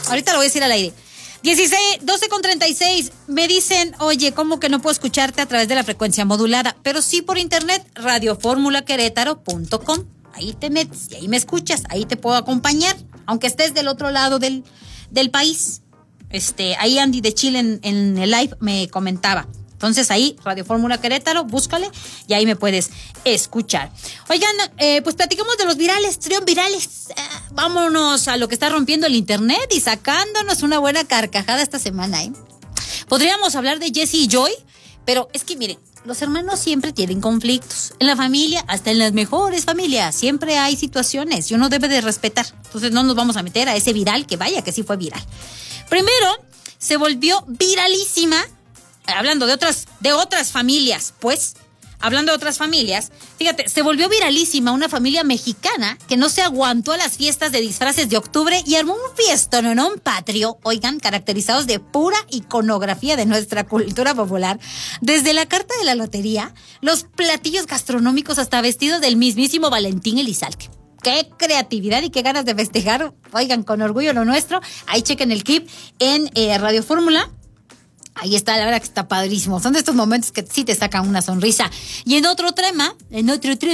Ahorita lo voy a decir al aire. 12:36, me dicen, oye, ¿cómo que no puedo escucharte a través de la frecuencia modulada? Pero sí por internet, radioformulaquerétaro.com. Ahí te metes y ahí me escuchas, ahí te puedo acompañar, aunque estés del otro lado del país. Ahí Andy de Chile en el live me comentaba. Entonces ahí, Radio Fórmula Querétaro, búscale y ahí me puedes escuchar. Oigan, pues platicamos de los virales, tríos virales. Vámonos a lo que está rompiendo el internet y sacándonos una buena carcajada esta semana, ¿eh? Podríamos hablar de Jesse y Joy, pero es que miren, los hermanos siempre tienen conflictos. En la familia, hasta en las mejores familias, siempre hay situaciones y uno debe de respetar. Entonces no nos vamos a meter a ese viral, que vaya que sí fue viral. Primero, se volvió viralísima. Hablando de otras familias, fíjate, se volvió viralísima una familia mexicana que no se aguantó a las fiestas de disfraces de octubre y armó un fiestononón patrio, oigan, caracterizados de pura iconografía de nuestra cultura popular, desde la carta de la lotería, los platillos gastronómicos hasta vestidos del mismísimo Valentín Elizalde. Qué creatividad y qué ganas de festejar, oigan, con orgullo lo nuestro. Ahí chequen el clip en Radio Fórmula. Ahí está, la verdad que está padrísimo. Son de estos momentos que sí te sacan una sonrisa. Y en otro tema,